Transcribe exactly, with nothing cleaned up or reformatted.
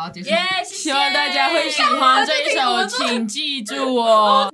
好，结束。 耶，谢谢。 希望大家会喜欢这一首，请记住我。